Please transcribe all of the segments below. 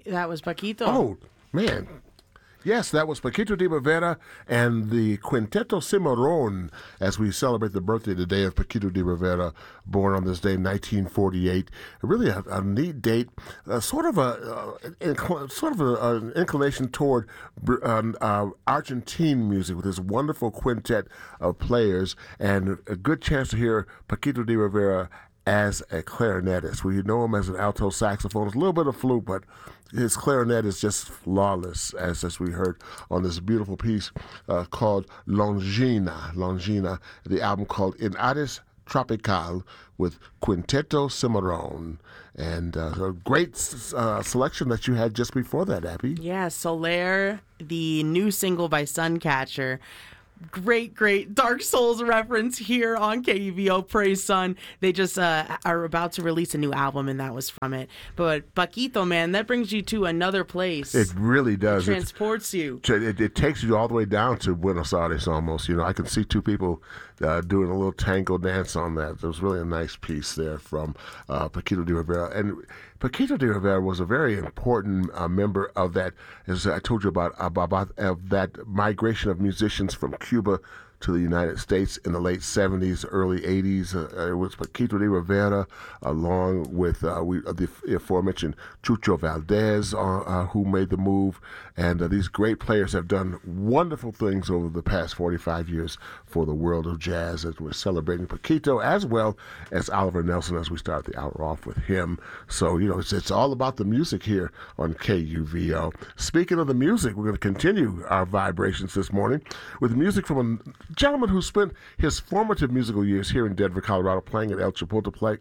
That was Paquito. Oh, man. Yes, that was Paquito de Rivera and the Quinteto Cimarron as we celebrate the birthday today of Paquito de Rivera, born on this day in 1948. Really a neat date, sort of an inclination toward Argentine music with this wonderful quintet of players, and a good chance to hear Paquito de Rivera as a clarinetist. We know him as an alto saxophonist, a little bit of flute, but his clarinet is just flawless, as we heard on this beautiful piece called Longina. Longina, the album called In Aris Tropical with Quinteto Cimarron. And a great selection that you had just before that, Abby. Yeah, Soler, the new single by Suncatcher. Great Dark Souls reference here on KUVO. Praise Sun. They just are about to release a new album, and that was from it. But Paquito, man, that brings you to another place. It really does. It transports you. It takes you all the way down to Buenos Aires almost. I can see two people doing a little tango dance on that. It was really a nice piece there from Paquito de Rivera. And Paquito de Rivera was a very important member of that, as I told you about that migration of musicians from Cuba to the United States in the late 70s, early 80s. It was Paquito de Rivera, along with the aforementioned Chucho Valdez, who made the move. And these great players have done wonderful things over the past 45 years for the world of jazz, as we're celebrating Paquito, as well as Oliver Nelson, as we start the hour off with him. So, it's all about the music here on KUVO. Speaking of the music, we're going to continue our vibrations this morning with music from a gentleman who spent his formative musical years here in Denver, Colorado, playing at El Chapultepec,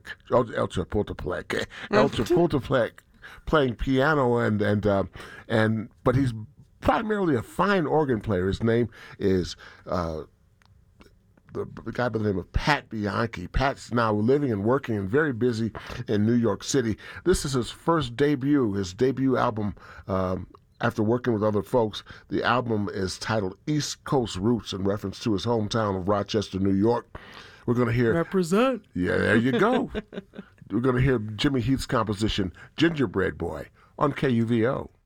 playing piano but he's primarily a fine organ player. His name is the guy by the name of Pat Bianchi. Pat's now living and working and very busy in New York City. This is his debut album. After working with other folks, the album is titled East Coast Roots in reference to his hometown of Rochester, New York. We're going to hear... Represent. Yeah, there you go. We're going to hear Jimmy Heath's composition, Gingerbread Boy, on KUVO.